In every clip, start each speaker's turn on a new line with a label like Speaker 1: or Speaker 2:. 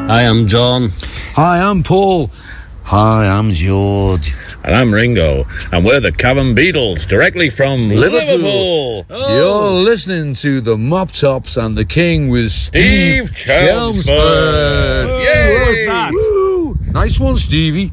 Speaker 1: Hi, I'm John.
Speaker 2: Hi, I'm Paul. Hi, I'm George.
Speaker 3: And I'm Ringo. And we're the Cavern Beatles, directly from Liverpool.
Speaker 2: Oh. You're listening to the Mop Tops and the King with
Speaker 3: Steve Chelmsford.
Speaker 2: Yay! What was that? Woo! Nice one, Stevie.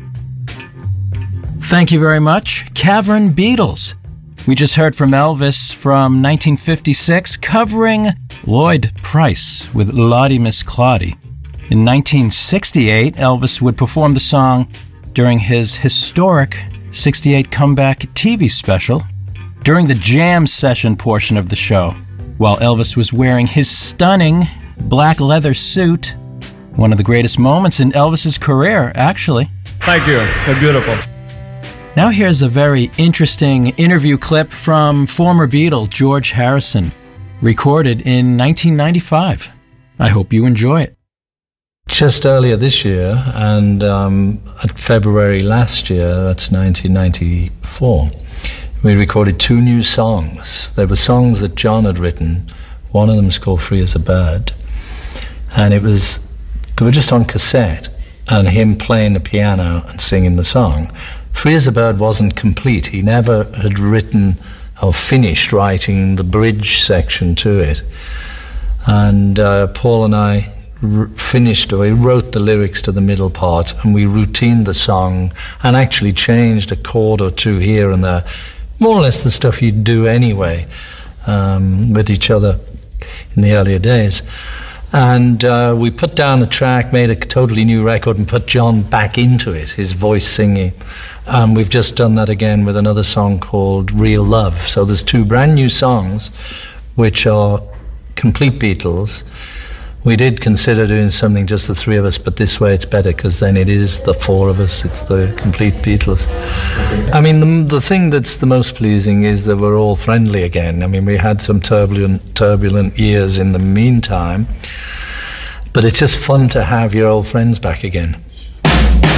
Speaker 4: Thank you very much. Cavern Beatles. We just heard from Elvis from 1956 covering Lloyd Price with Lottie Miss Claudie. In 1968, Elvis would perform the song during his historic 68 comeback TV special during the jam session portion of the show, while Elvis was wearing his stunning black leather suit, one of the greatest moments in Elvis's career, actually.
Speaker 5: Thank you. They're beautiful.
Speaker 4: Now here's a very interesting interview clip from former Beatle George Harrison, recorded in 1995. I hope you enjoy it.
Speaker 6: Just earlier this year and at February last year, that's 1994, we recorded 2 new songs. They were songs that John had written. One of them is called Free as a Bird, and they were just on cassette, and him playing the piano and singing the song. Free as a Bird wasn't complete. He never had written or finished writing the bridge section to it. And Paul and I we wrote the lyrics to the middle part, and we routined the song and actually changed a chord or two here and there. More or less the stuff you'd do anyway with each other in the earlier days. And we put down a track, made a totally new record, and put John back into it, his voice singing. We've just done that again with another song called Real Love. So there's 2 brand new songs, which are complete Beatles. We did consider doing something just the 3 of us, but this way it's better, because then it is the 4 of us. It's the complete Beatles. I mean, the thing that's the most pleasing is that we're all friendly again. I mean, we had some turbulent years in the meantime, but it's just fun to have your old friends back again.